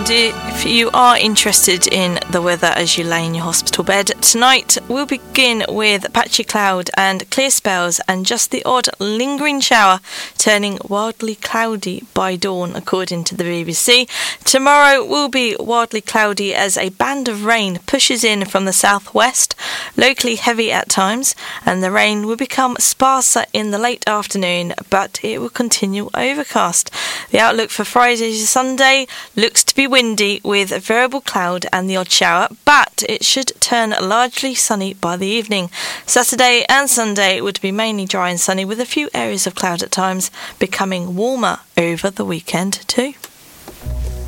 if you are interested in the weather as you lay in your hospital bed, tonight we'll begin with patchy cloud and clear spells and just the odd lingering shower, turning wildly cloudy by dawn, according to the BBC. Tomorrow will be wildly cloudy as a band of rain pushes in from the southwest, locally heavy at times, and the rain will become sparser in the late afternoon, but it will continue overcast. The outlook for Friday to Sunday looks to be windy with a variable cloud and the odd shower, but it should turn largely sunny by the evening. Saturday and Sunday would be mainly dry and sunny with a few areas of cloud at times, becoming warmer over the weekend too.